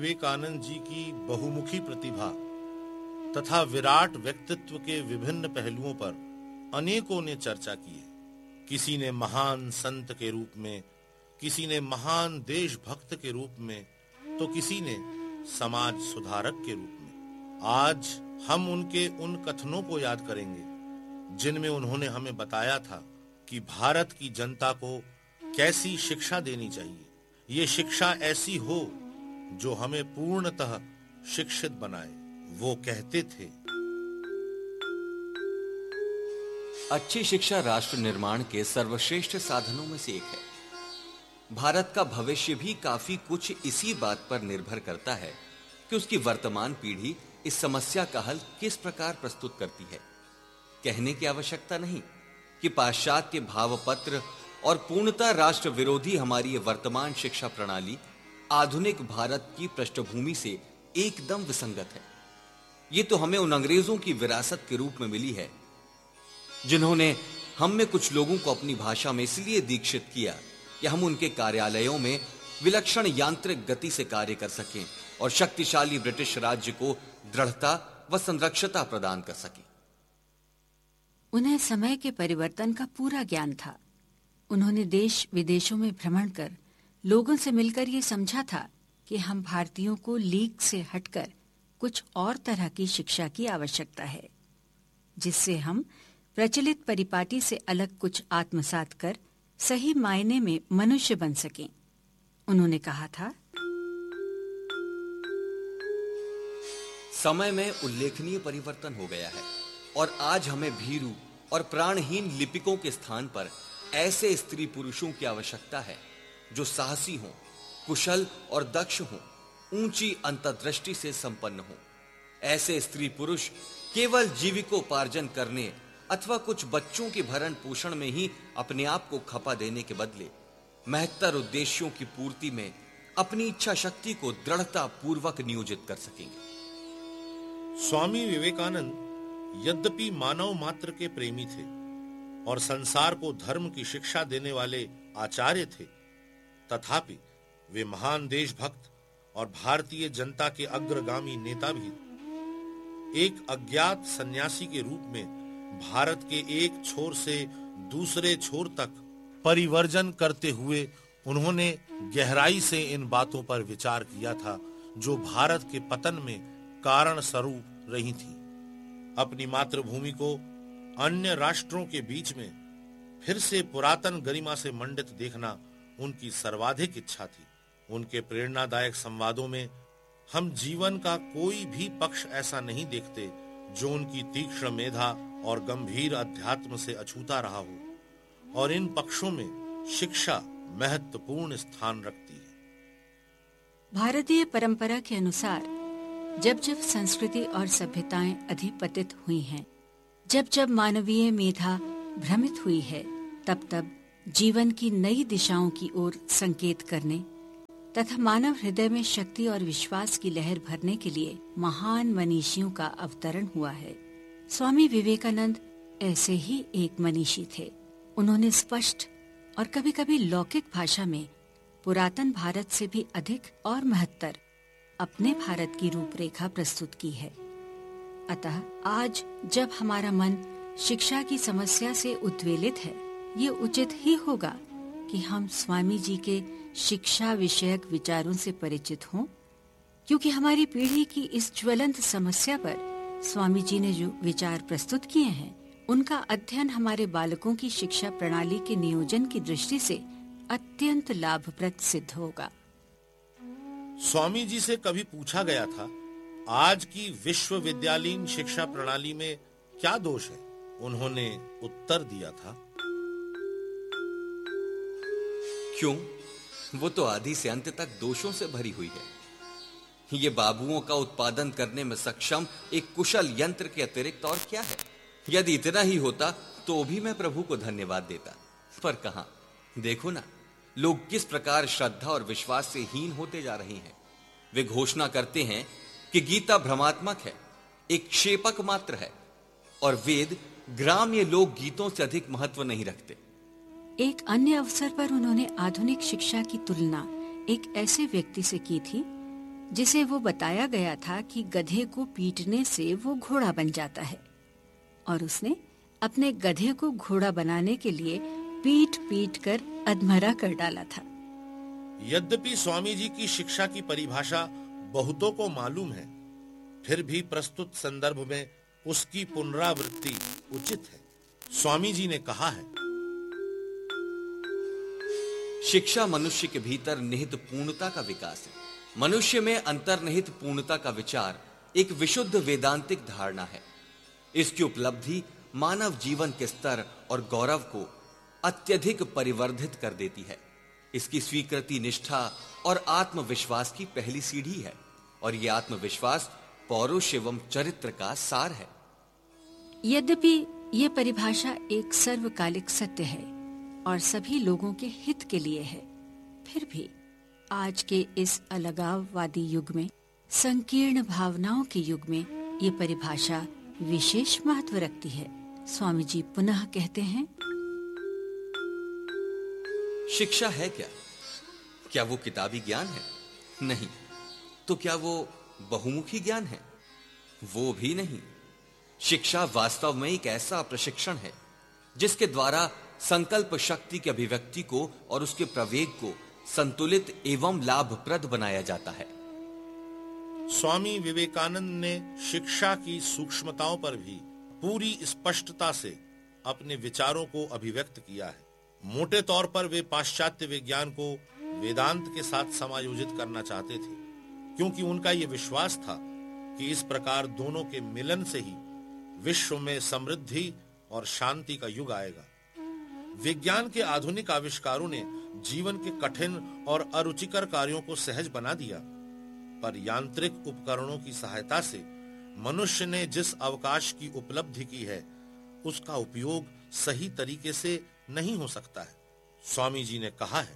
विवेकानंद जी की बहुमुखी प्रतिभा तथा विराट व्यक्तित्व के विभिन्न पहलुओं पर अनेकों ने चर्चा की है। किसी ने महान संत के रूप में, किसी ने महान देशभक्त के रूप में, तो किसी ने समाज सुधारक के रूप में। आज हम उनके उन कथनों को याद करेंगे जिनमें उन्होंने हमें बताया था कि भारत की जनता को कैसी शिक्षा देनी चाहिए। ये शिक्षा ऐसी हो जो हमें पूर्णतः शिक्षित बनाए। वो कहते थे, अच्छी शिक्षा राष्ट्र निर्माण के सर्वश्रेष्ठ साधनों में से एक है। भारत का भविष्य भी काफी कुछ इसी बात पर निर्भर करता है कि उसकी वर्तमान पीढ़ी इस समस्या का हल किस प्रकार प्रस्तुत करती है। कहने की आवश्यकता नहीं कि पाश्चात्य भावपत्र और पूर्णतः राष्ट्र विरोधी हमारी वर्तमान शिक्षा प्रणाली आधुनिक भारत की पृष्ठभूमि से एकदम विसंगत है। ये तो हमें उन अंग्रेजों की विरासत के रूप में मिली है जिन्होंने हम में कुछ लोगों को अपनी भाषा में इसलिए दीक्षित किया कि हम उनके कार्यालयों में विलक्षण यांत्रिक गति से कार्य कर सकें और शक्तिशाली ब्रिटिश राज्य को दृढ़ता व संरक्षता प्रदान कर सकें। उन्हें समय के परिवर्तन का पूरा ज्ञान था। उन्होंने देश विदेशों में भ्रमण कर लोगों से मिलकर ये समझा था कि हम भारतीयों को लीग से हटकर कुछ और तरह की शिक्षा की आवश्यकता है, जिससे हम प्रचलित परिपाटी से अलग कुछ आत्मसात कर सही मायने में मनुष्य बन सकें। उन्होंने कहा था, समय में उल्लेखनीय परिवर्तन हो गया है और आज हमें भीरू और प्राणहीन लिपिकों के स्थान पर ऐसे स्त्री पुरुषों की आवश्यकता है जो साहसी हों, कुशल और दक्ष हों, ऊंची अंतर्दृष्टि से संपन्न हों। ऐसे स्त्री पुरुष केवल जीविकोपार्जन करने अथवा कुछ बच्चों के भरण पोषण में ही अपने आप को खपा देने के बदले महत्तर उद्देश्यों की पूर्ति में अपनी इच्छा शक्ति को दृढ़ता पूर्वक नियोजित कर सकेंगे। स्वामी विवेकानंद यद्यपि मानव मात्र के प्रेमी थे और संसार को धर्म की शिक्षा देने वाले आचार्य थे, तथापि वे महान देशभक्त और भारतीय जनता के अग्रगामी नेता भी थे। एक अज्ञात सन्यासी के रूप में भारत के एक छोर से दूसरे छोर तक परिवर्जन करते हुए उन्होंने गहराई से इन बातों पर विचार किया था जो भारत के पतन में कारण स्वरूप रही थी। अपनी मातृभूमि को अन्य राष्ट्रों के बीच में फिर से पुरातन गरिमा से मंडित देखना उनकी सर्वाधिक इच्छा थी। उनके प्रेरणादायक संवादों में हम जीवन का कोई भी पक्ष ऐसा नहीं देखते जो उनकी तीक्ष्ण मेधा और गंभीर अध्यात्म से अछूता रहा हो, और इन पक्षों में शिक्षा महत्वपूर्ण स्थान रखती है। भारतीय परंपरा के अनुसार जब जब संस्कृति और सभ्यताएं अधिपतित हुई हैं, जब जब मानवीय मेधा भ्रमित हुई है, तब तब जीवन की नई दिशाओं की ओर संकेत करने तथा मानव हृदय में शक्ति और विश्वास की लहर भरने के लिए महान मनीषियों का अवतरण हुआ है। स्वामी विवेकानंद ऐसे ही एक मनीषी थे। उन्होंने स्पष्ट और कभी-कभी लौकिक भाषा में पुरातन भारत से भी अधिक और महत्तर अपने भारत की रूपरेखा प्रस्तुत की है। अतः आज जब हमारा मन शिक्षा की समस्या से उद्वेलित है, ये उचित ही होगा कि हम स्वामी जी के शिक्षा विषयक विचारों से परिचित हों, क्योंकि हमारी पीढ़ी की इस ज्वलंत समस्या पर स्वामी जी ने जो विचार प्रस्तुत किए हैं, उनका अध्ययन हमारे बालकों की शिक्षा प्रणाली के नियोजन की दृष्टि से अत्यंत लाभप्रद सिद्ध होगा। स्वामी जी से कभी पूछा गया था, आज की विश्वविद्यालयीन शिक्षा प्रणाली में क्या दोष है? उन्होंने उत्तर दिया था, क्यों? वो तो आदि से अंत तक दोषों से भरी हुई है। ये बाबुओं का उत्पादन करने में सक्षम एक कुशल यंत्र के अतिरिक्त और क्या है? यदि इतना ही होता तो भी मैं प्रभु को धन्यवाद देता, पर कहां? देखो ना, लोग किस प्रकार श्रद्धा और विश्वास से हीन होते जा रहे हैं। वे घोषणा करते हैं कि गीता भ्रमात्मक है, एक क्षेपक मात्र है, और वेद ग्राम्य लोक गीतों से अधिक महत्व नहीं रखते। एक अन्य अवसर पर उन्होंने आधुनिक शिक्षा की तुलना एक ऐसे व्यक्ति से की थी जिसे वो बताया गया था कि गधे को पीटने से वो घोड़ा बन जाता है, और उसने अपने गधे को घोड़ा बनाने के लिए पीट पीट कर अधमरा कर डाला था। यद्यपि स्वामी जी की शिक्षा की परिभाषा बहुतों को मालूम है, फिर भी प्रस्तुत संदर्भ में उसकी पुनरावृत्ति उचित है। स्वामी जी ने कहा है, शिक्षा मनुष्य के भीतर निहित पूर्णता का विकास है। मनुष्य में अंतर्निहित पूर्णता का विचार एक विशुद्ध वेदांतिक धारणा है। इसकी उपलब्धि मानव जीवन के स्तर और गौरव को अत्यधिक परिवर्धित कर देती है। इसकी स्वीकृति निष्ठा और आत्मविश्वास की पहली सीढ़ी है, और यह आत्मविश्वास पौरुष एवं चरित्र का सार है। यद्यपि ये परिभाषा एक सर्वकालिक सत्य है और सभी लोगों के हित के लिए है, फिर भी आज के इस अलगाववादी युग में, संकीर्ण भावनाओं के युग में, ये परिभाषा विशेष महत्व रखती है। स्वामी जी पुनः कहते हैं, शिक्षा है क्या? क्या वो किताबी ज्ञान है? नहीं। तो क्या वो बहुमुखी ज्ञान है? वो भी नहीं। शिक्षा वास्तव में एक ऐसा प्रशिक्षण है जिसके द्वारा संकल्प शक्ति की अभिव्यक्ति को और उसके प्रवेग को संतुलित एवं लाभप्रद बनाया जाता है। स्वामी विवेकानंद ने शिक्षा की सूक्ष्मताओं पर भी पूरी स्पष्टता से अपने विचारों को अभिव्यक्त किया है। मोटे तौर पर वे पाश्चात्य विज्ञान को वेदांत के साथ समायोजित करना चाहते थे, क्योंकि उनका यह विश्वास था कि इस प्रकार दोनों के मिलन से ही विश्व में समृद्धि और शांति का युग आएगा। विज्ञान के आधुनिक आविष्कारों ने जीवन के कठिन और अरुचिकर कार्यों को सहज बना दिया, पर यांत्रिक उपकरणों की सहायता से मनुष्य ने जिस अवकाश की उपलब्धि की है, उसका उपयोग सही तरीके से नहीं हो सकता है। स्वामी जी ने कहा है,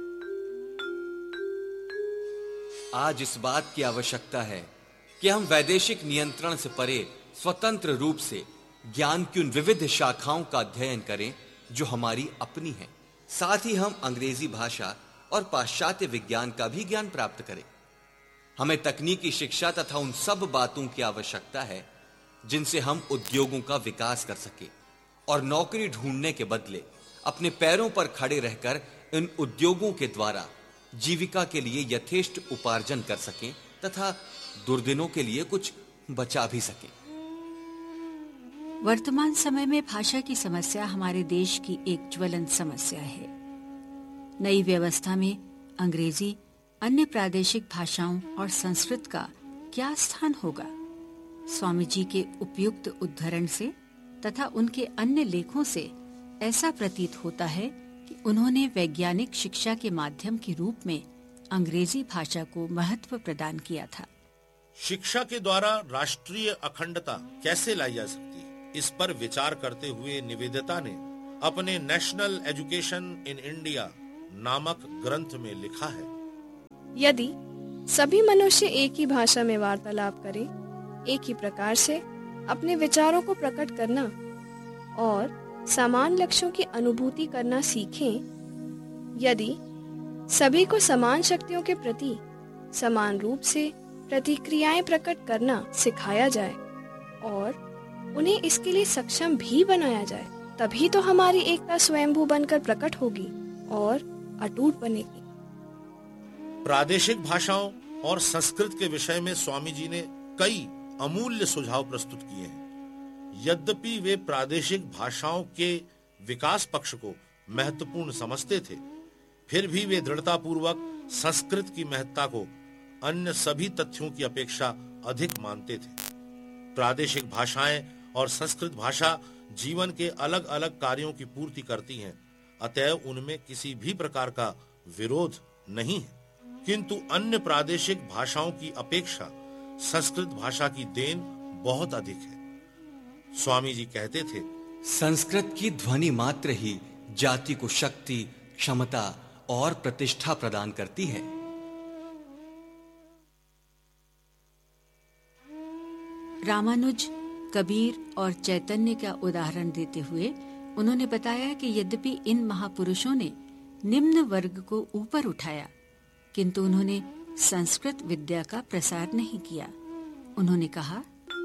आज इस बात की आवश्यकता है कि हम वैदेशिक नियंत्रण से परे स्वतंत्र रूप से ज्ञान की उन विविध शाखाओं का अध्ययन करें जो हमारी अपनी हैं। साथ ही हम अंग्रेजी भाषा और पाश्चात्य विज्ञान का भी ज्ञान प्राप्त करें। हमें तकनीकी शिक्षा तथा उन सब बातों की आवश्यकता है जिनसे हम उद्योगों का विकास कर सके और नौकरी ढूंढने के बदले अपने पैरों पर खड़े रहकर इन उद्योगों के द्वारा जीविका के लिए यथेष्ट उपार्जन कर सकें तथा दुर्दिनों के लिए कुछ बचा भी सकें। वर्तमान समय में भाषा की समस्या हमारे देश की एक ज्वलंत समस्या है। नई व्यवस्था में अंग्रेजी, अन्य प्रादेशिक भाषाओं और संस्कृत का क्या स्थान होगा? स्वामी जी के उपयुक्त उद्धरण से तथा उनके अन्य लेखों से ऐसा प्रतीत होता है कि उन्होंने वैज्ञानिक शिक्षा के माध्यम के रूप में अंग्रेजी भाषा को महत्व प्रदान किया था। शिक्षा के द्वारा राष्ट्रीय अखंडता कैसे लाई जा सकती है, इस पर विचार करते हुए निवेदिता ने अपने नेशनल एजुकेशन इन इंडिया नामक ग्रंथ में लिखा है, यदि सभी मनुष्य एक ही भाषा में वार्तालाप करें, एक ही प्रकार से अपने विचारों को प्रकट करना और समान लक्ष्यों की अनुभूति करना सीखें, यदि सभी को समान शक्तियों के प्रति समान रूप से प्रतिक्रियाएं प्रकट करना सिखाया जाए और उन्हें इसके लिए सक्षम भी बनाया जाए, तभी तो हमारी एकता स्वयंभू बनकर प्रकट होगी और अटूट बनेगी। प्रादेशिक भाषाओं और संस्कृत के विषय में स्वामी जी ने कई अमूल्य सुझाव प्रस्तुत किए हैं। यद्यपि वे प्रादेशिक भाषाओं के विकास पक्ष को महत्वपूर्ण समझते थे, फिर भी वे दृढ़तापूर्वक संस्कृत की महत्ता को अन्य सभी तथ्यों की अपेक्षा अधिक मानते थे। प्रादेशिक भाषाएं और संस्कृत भाषा जीवन के अलग अलग कार्यों की पूर्ति करती हैं, अतएव उनमें किसी भी प्रकार का विरोध नहीं है, किंतु अन्य प्रादेशिक भाषाओं की अपेक्षा संस्कृत भाषा की देन बहुत अधिक है। स्वामी जी कहते थे, संस्कृत की ध्वनि मात्र ही जाति को शक्ति, क्षमता और प्रतिष्ठा प्रदान करती है। रामानुज, कबीर और चैतन्य का उदाहरण देते हुए उन्होंने बताया कि यद्यपि इन महापुरुषों ने निम्न वर्ग को ऊपर उठाया, किंतु उन्होंने संस्कृत विद्या का प्रसार नहीं किया। उन्होंने कहा,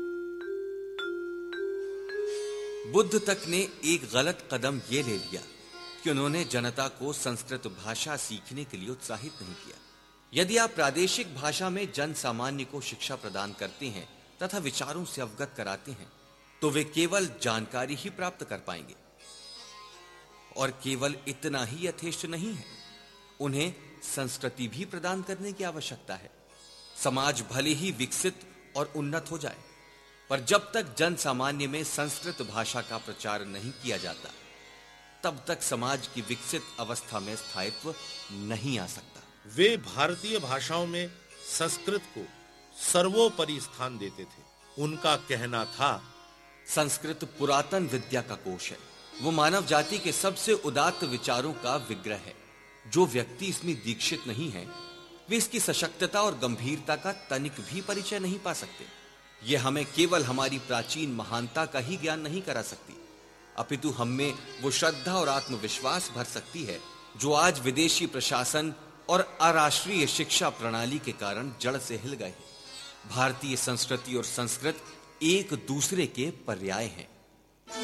बुद्ध तक ने एक गलत कदम ये ले लिया कि उन्होंने जनता को संस्कृत भाषा सीखने के लिए उत्साहित नहीं किया। यदि आप प्रादेशिक भाषा में जन सामान्य को शिक्षा प्रदान करते हैं तथा विचारों से अवगत कराते हैं तो वे केवल जानकारी ही प्राप्त कर पाएंगे। और केवल इतना ही यथेष्ट नहीं है, उन्हें संस्कृति भी प्रदान करने की आवश्यकता है। समाज भले ही विकसित और उन्नत हो जाए, पर जब तक जन सामान्य में संस्कृत भाषा का प्रचार नहीं किया जाता तब तक समाज की विकसित अवस्था में स्थायित्व नहीं आ सकता। वे भारतीय भाषाओं में संस्कृत को सर्वोपरि स्थान देते थे। उनका कहना था, संस्कृत पुरातन विद्या का कोश है। वो मानव जाति के सबसे उदात्त विचारों का विग्रह है। जो व्यक्ति इसमें दीक्षित नहीं है वे इसकी सशक्तता और गंभीरता का तनिक भी परिचय नहीं पा सकते। ये हमें केवल हमारी प्राचीन महानता का ही ज्ञान नहीं करा सकती, अपितु हम में वो श्रद्धा और आत्मविश्वास भर सकती है जो आज विदेशी प्रशासन और अराष्ट्रीय शिक्षा प्रणाली के कारण जड़ से हिल गए हैं। भारतीय संस्कृति और संस्कृत एक दूसरे के पर्याय हैं।